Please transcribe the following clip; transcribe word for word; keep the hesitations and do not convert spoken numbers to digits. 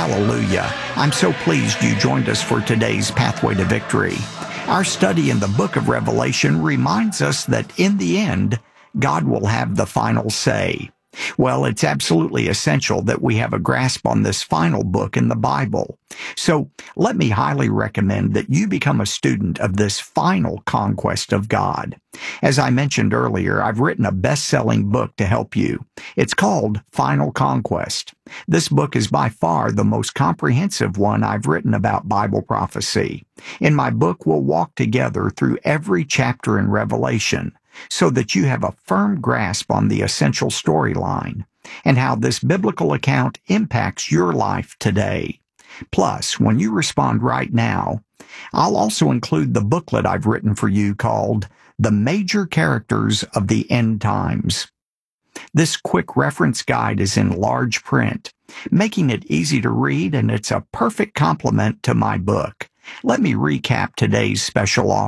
Hallelujah. I'm so pleased you joined us for today's Pathway to Victory. Our study in the book of Revelation reminds us that in the end, God will have the final say. Well, it's absolutely essential that we have a grasp on this final book in the Bible. So let me highly recommend that you become a student of this final conquest of God. As I mentioned earlier, I've written a best-selling book to help you. It's called Final Conquest. This book is by far the most comprehensive one I've written about Bible prophecy. In my book, we'll walk together through every chapter in Revelation, so that you have a firm grasp on the essential storyline and how this biblical account impacts your life today. Plus, when you respond right now, I'll also include the booklet I've written for you called The Major Characters of the End Times. This quick reference guide is in large print, making it easy to read, and it's a perfect complement to my book. Let me recap today's special offer.